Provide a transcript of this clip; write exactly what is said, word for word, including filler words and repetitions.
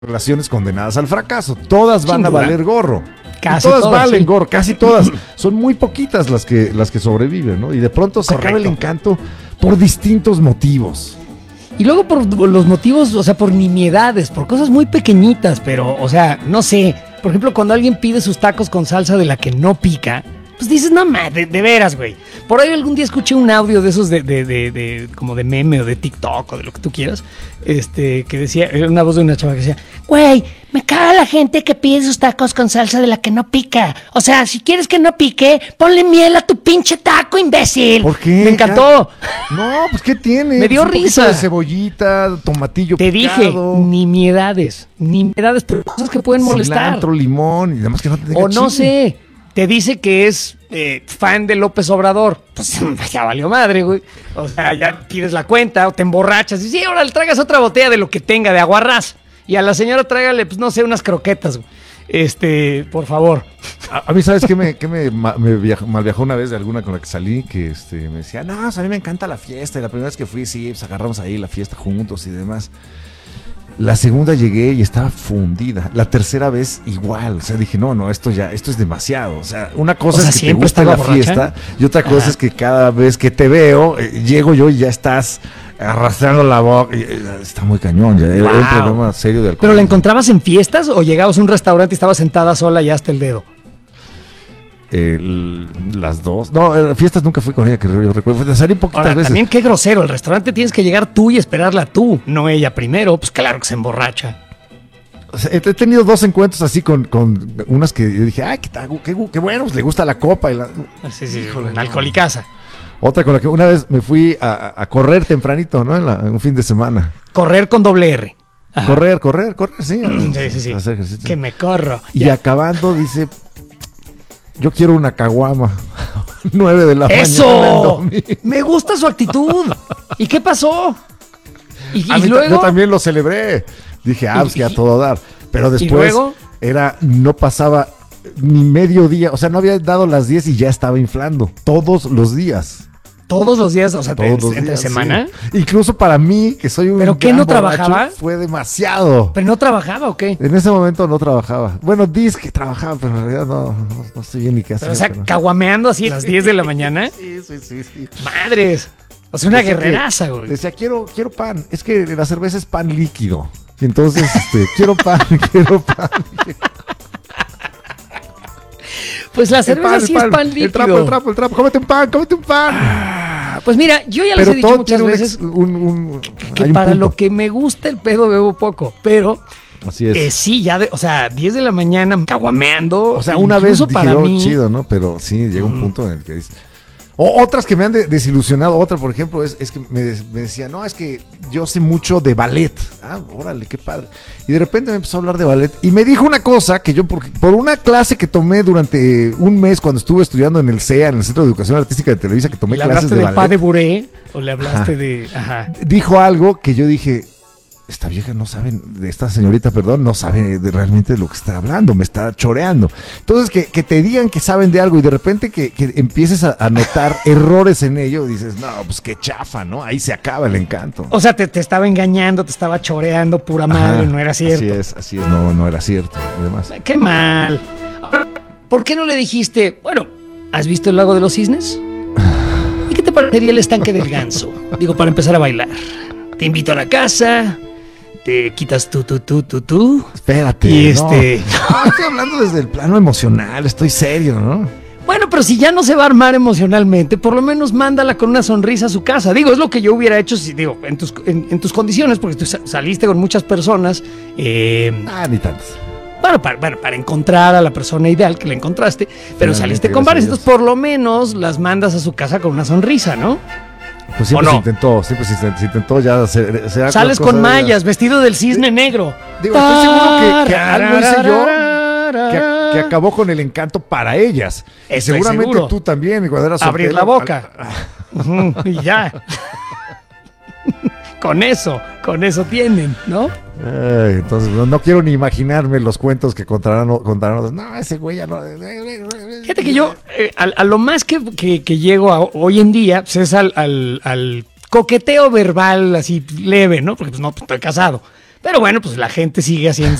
relaciones condenadas al fracaso. Todas van Sin a duda. valer gorro. Casi todas, todas, valen sí. gorro, casi todas. Son muy poquitas las que, las que sobreviven, ¿no? Y de pronto se acaba el Correcto. encanto por distintos motivos. Y luego por los motivos, o sea, por nimiedades, por cosas muy pequeñitas, pero, o sea, no sé. Por ejemplo, cuando alguien pide sus tacos con salsa de la que no pica, pues dices, no, ma, de, de veras, güey. Por ahí algún día escuché un audio de esos de, de, de, de, como de meme o de TikTok o de lo que tú quieras, este, que decía, era una voz de una chava que decía, güey, me caga la gente que pide sus tacos con salsa de la que no pica. O sea, si quieres que no pique, ponle miel a tu pinche taco, imbécil. ¿Por qué? Me encantó. No, pues ¿qué tiene? Me dio Pues, un poquito risa. de cebollita, tomatillo Te dije, picado, nimiedades, nimiedades, pero cosas que pueden molestar. cilantro, limón y demás que no te tenga O no chile. sé, te dice que es eh, fan de López Obrador. Pues ya valió madre, güey. O sea, ya pides la cuenta o te emborrachas. Y sí, ahora le traigas otra botella de lo que tenga, de aguarrás. Y a la señora tráigale, pues no sé, unas croquetas, güey. Este, por favor. A, a mí, ¿sabes qué me, qué me, ma- me viajó, mal viajó una vez de alguna con la que salí? Que este, me decía, no, pues, a mí me encanta la fiesta. Y la primera vez que fui, sí, pues agarramos ahí la fiesta juntos y demás. La segunda llegué y estaba fundida. La tercera vez igual. O sea, dije, no, no, esto ya, esto es demasiado. O sea, una cosa O sea, es que te ¿siempre gusta la estaba borracha? fiesta y otra cosa Ajá. es que cada vez que te veo, eh, llego yo y ya estás arrastrando la boca. Y, eh, está muy cañón. Ya era un Wow. problema serio de alcohol. ¿Pero la encontrabas en fiestas o llegabas a un restaurante y estaba sentada sola y hasta el dedo? Eh, l- las dos. No, eh, fiestas nunca fui con ella, que yo recuerdo. Te salí poquitas Ahora, veces. también qué grosero. El restaurante tienes que llegar tú y esperarla tú, no ella primero. Pues claro que se emborracha. O sea, he he tenido dos encuentros así con, con unas que yo dije, ay, qué, ta- qué, qué bueno, pues, le gusta la copa. Y la... Sí, sí, Híjole, en no. alcoholicaza. Otra con la que una vez me fui a, a- a correr tempranito, ¿no? En, la- en un fin de semana. Correr con doble R. Ajá. Correr, correr, correr, sí. Sí, sí, sí. Hacer ejercicio. Que me corro. Y Ya. acabando dice, yo quiero una caguama. Nueve de la mañana. ¡Eso! el domingo. Me gusta su actitud. ¿Y qué pasó? Y, A y mí ta- luego. Yo también lo celebré. Dije, ah, Y- pues que a y- todo dar. Pero después luego? era, no pasaba ni medio día. O sea, no había dado las diez y ya estaba inflando. Todos los días. Todos los días, o sea, Todos entre, los entre días, semana. sí. Incluso para mí, que soy un ¿Pero qué, gran no borracho, trabajaba? fue demasiado. ¿Pero no trabajaba o qué? En ese momento no trabajaba. Bueno, dice que trabajaba, pero en realidad no, no, no sé bien ni qué hacer. Pero, o sea, pero- caguameando así a las diez de la mañana. Sí, sí, sí, sí. Madres. O sea, una Decía que- guerreraza, güey. Decía, quiero, quiero pan. Es que la cerveza es pan líquido. Y entonces, este, quiero pan, quiero pan. Pues la El cerveza el sí es pan líquido. El trapo, el trapo, el trapo. Cómete un pan, cómete un pan. Ah, Pues mira, yo ya les Pero he dicho todo muchas tiene un, veces ex- un, un- que hay un para punto. lo que me gusta el pedo bebo poco. Pero Así es. eh, sí, ya, de, o sea, diez de la mañana caguameando. O sea, una vez incluso dije, para oh, mí. chido, ¿no? Pero sí, llega un punto en el que dices... O otras que me han de- desilusionado, otra, por ejemplo, es, es que me, des- me decía, no, es que yo sé mucho de ballet. Ah, órale, qué padre. Y de repente me empezó a hablar de ballet y me dijo una cosa que yo, por, por una clase que tomé durante un mes cuando estuve estudiando en el C E A, en el Centro de Educación Artística de Televisa, que tomé ¿Le clases hablaste de del pas de ballet, Bourré? ¿O le hablaste Ajá. de...? Ajá. dijo algo que yo dije... Esta vieja no sabe, de esta señorita, perdón, no sabe de realmente de lo que está hablando, me está choreando. Entonces, que, que te digan que saben de algo y de repente que, que empieces a, a notar errores en ello, dices, no, pues qué chafa, ¿no? Ahí se acaba el encanto. O sea, te, te estaba engañando, te estaba choreando, pura madre, Ajá, no era cierto. Así es, así es, no, no era cierto. Y demás. Qué mal. Ahora, ¿por qué no le dijiste, bueno, ¿has visto el lago de los cisnes? ¿Y qué te parecería el estanque del ganso? Digo, para empezar a bailar. Te invito a la casa, te quitas tú, tú, tú, tú, tú. Espérate. Y no. este- No, estoy hablando desde el plano emocional, estoy serio, ¿no? Bueno, pero si ya no se va a armar emocionalmente, por lo menos mándala con una sonrisa a su casa. Digo, es lo que yo hubiera hecho, si digo, en tus, en, en tus condiciones, porque tú sa- saliste con muchas personas. Eh, Ah, ni tantos. Bueno para, bueno, para encontrar a la persona ideal que la encontraste, pero Finalmente, saliste con varias, gracias a entonces por lo menos las mandas a su casa con una sonrisa, ¿no? Pues siempre ¿O se no? intentó, siempre se intentó, se intentó ya hacer. hacer Sales cosa con de- mallas, vestido del cisne negro. Digo, estoy seguro que, que algo hice yo que, que acabó con el encanto para ellas. Y Estoy seguramente seguro. tú también, cuando eras Abrir soltero, la boca. al- Ujú, y ya. Con eso, con eso tienen, ¿no? Ay, entonces no, no quiero ni imaginarme los cuentos que contarán, o- contarán. No, ese güey ya no. Fíjate que yo, eh, a, a lo más que, que- que llego a, hoy en día, pues es al, al- al coqueteo verbal así leve, ¿no? Porque pues no, pues, estoy casado. Pero bueno, pues la gente sigue haciendo